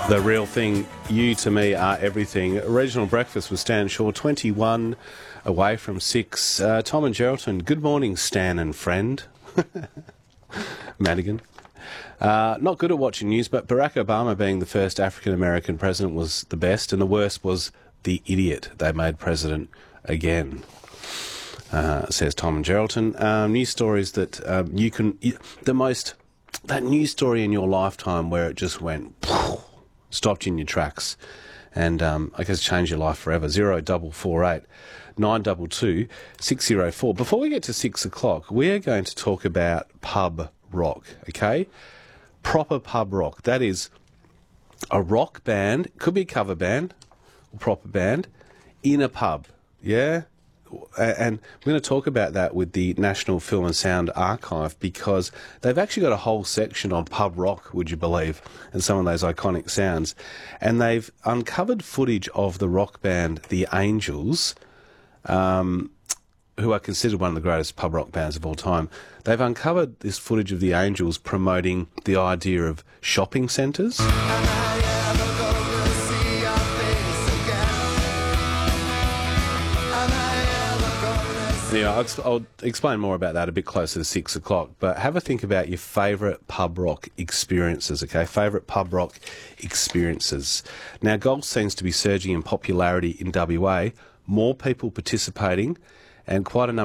The real thing, you to me are everything. Regional breakfast with Stan Shaw, 21 away from 6. Tom and Geraldton, good morning, Stan and friend. Madigan. Not good at watching news, but Barack Obama being the first African-American president was the best, and the worst was the idiot they made president again, says Tom and Geraldton. News stories that that news story in your lifetime where it just went, stopped you in your tracks, and I guess changed your life forever. 0448 922 604. Before we get to 6 o'clock, we are going to talk about pub rock, okay? Proper pub rock. That is a rock band, could be a cover band or proper band, in a pub, yeah? And we're going to talk about that with the National Film and Sound Archive, because they've actually got a whole section on pub rock, would you believe, and some of those iconic sounds. And they've uncovered footage of the rock band The Angels, who are considered one of the greatest pub rock bands of all time. They've uncovered this footage of The Angels promoting the idea of shopping centres. Yeah, I'll explain more about that a bit closer to 6 o'clock, but have a think about your favourite pub rock experiences, okay? Favourite pub rock experiences. Now, golf seems to be surging in popularity in WA, more people participating, and quite a number